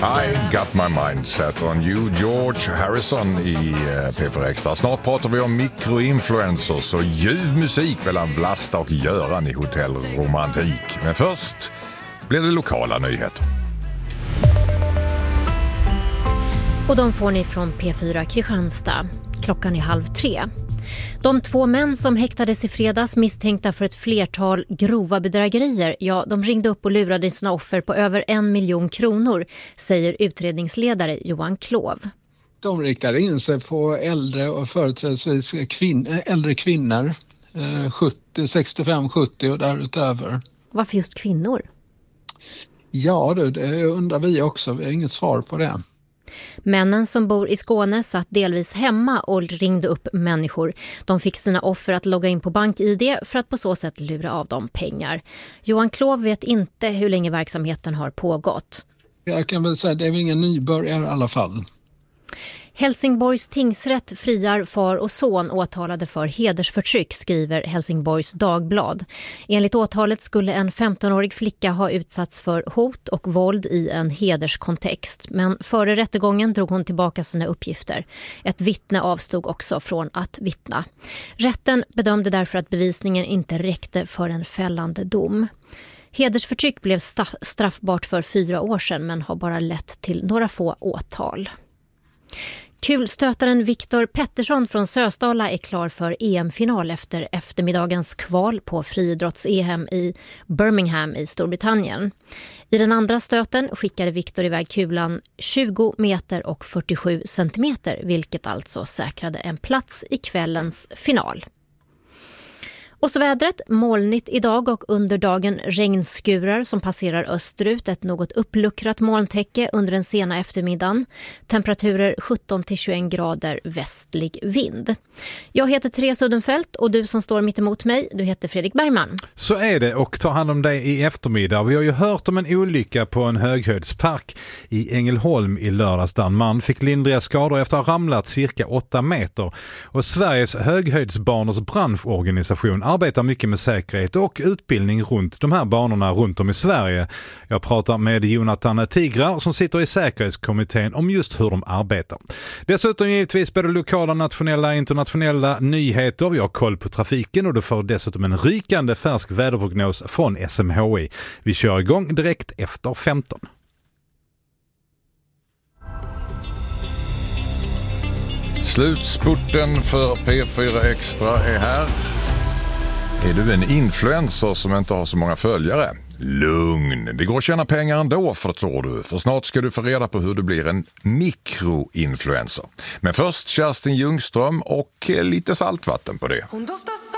I got my mind set on you, George Harrison i P4 Extra. Snart pratar vi om mikroinfluencers och ljuv musik mellan Vlasta och Göran i Hotell Romantik. Men först blir det lokala nyheter. Och de får ni från P4 Kristianstad. Klockan är 2:30. De 2 män som häktades i fredags misstänkta för ett flertal grova bedrägerier, de ringde upp och lurade sina offer på över 1 miljon kronor, säger utredningsledare Johan Klov. De riktade in sig på äldre och företrädesvis äldre kvinnor, 65-70 och därutöver. Varför just kvinnor? Ja, det undrar vi också. Vi har inget svar på det. Männen som bor i Skåne satt delvis hemma och ringde upp människor. De fick sina offer att logga in på BankID för att på så sätt lura av dem pengar. Johan Klov vet inte hur länge verksamheten har pågått. Jag kan väl säga att det är väl ingen nybörjare i alla fall. Helsingborgs tingsrätt friar far och son åtalade för hedersförtryck, skriver Helsingborgs Dagblad. Enligt åtalet skulle en 15-årig flicka ha utsatts för hot och våld i en hederskontext. Men före rättegången drog hon tillbaka sina uppgifter. Ett vittne avstod också från att vittna. Rätten bedömde därför att bevisningen inte räckte för en fällande dom. Hedersförtryck blev straffbart för 4 år sedan men har bara lett till några få åtal. Kulstötaren Viktor Pettersson från Sösdala är klar för EM-final efter eftermiddagens kval på friidrotts-EM i Birmingham i Storbritannien. I den andra stöten skickade Viktor iväg kulan 20 meter och 47 centimeter, vilket alltså säkrade en plats i kvällens final. Och så vädret, molnigt idag och under dagen regnskurar som passerar österut, ett något uppluckrat molntäcke under den sena eftermiddagen. Temperaturer 17-21 grader, västlig vind. Jag heter Therese Uddenfelt och du som står mitt emot mig, du heter Fredrik Bergman. Så är det, och ta hand om dig i eftermiddag. Vi har ju hört om en olycka på en höghöjdspark i Ängelholm i lördags där en man fick lindriga skador efter att ha ramlat cirka 8 meter. Och Sveriges höghöjdsbanors branschorganisation arbetar mycket med säkerhet och utbildning runt de här banorna runt om i Sverige. Jag pratar med Jonathan Tigrar som sitter i säkerhetskommittén om just hur de arbetar. Dessutom givetvis både lokala, nationella och internationella nyheter. Vi har koll på trafiken och du får dessutom en rykande färsk väderprognos från SMHI. Vi kör igång direkt efter 15. Slutspurten för P4 Extra är här. Är du en influencer som inte har så många följare? Lugn, det går att tjäna pengar ändå förstår du. För snart ska du få reda på hur du blir en mikroinfluencer. Men först Kerstin Ljungström och lite saltvatten på det. Hon doftar